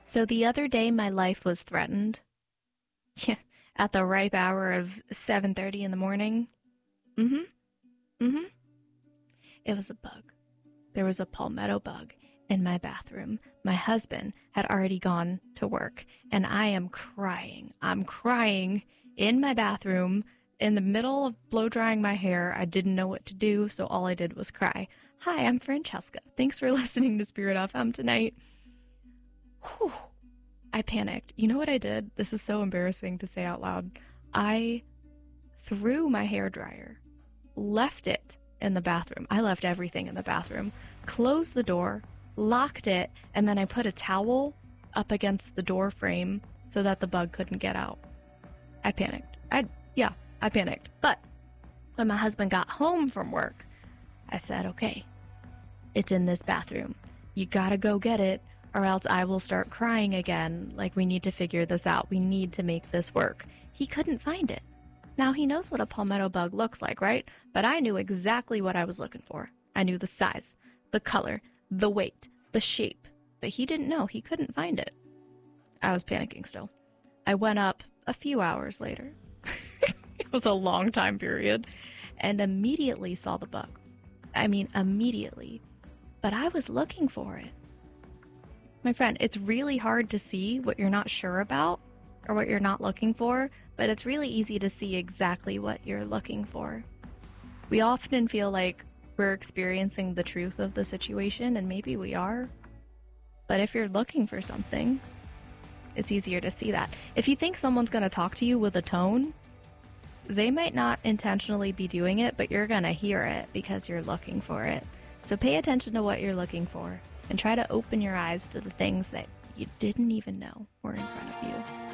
So the other day, my life was threatened. At the ripe hour of 7:30 in the morning. Mm-hmm. Mm-hmm. It was a bug. There was a palmetto bug in my bathroom. My husband had already gone to work, and I am crying. I'm crying in my bathroom in the middle of blow drying my hair. I didn't know what to do, so all I did was cry. Hi, I'm Francesca. Thanks for listening to Spirit FM tonight. Whew. I panicked. You know what I did? This is so embarrassing to say out loud. I threw my hairdryer, left it in the bathroom. I left everything in the bathroom, closed the door, locked it, and then I put a towel up against the door frame so that the bug couldn't get out. I panicked. I panicked. But when my husband got home from work, I said, okay, it's in this bathroom. You gotta go get it, or else I will start crying again. Like, we need to figure this out. We need to make this work. He couldn't find it. Now, he knows what a palmetto bug looks like, right? But I knew exactly what I was looking for. I knew the size, the color, the weight, the shape. But he didn't know. He couldn't find it. I was panicking still. I went up a few hours later. It was a long time period. And immediately saw the bug. I mean, immediately. But I was looking for it. My friend, it's really hard to see what you're not sure about or what you're not looking for, but it's really easy to see exactly what you're looking for. We often feel like we're experiencing the truth of the situation, and maybe we are. But if you're looking for something, it's easier to see that. If you think someone's going to talk to you with a tone, they might not intentionally be doing it, but you're going to hear it because you're looking for it. So pay attention to what you're looking for and try to open your eyes to the things that you didn't even know were in front of you.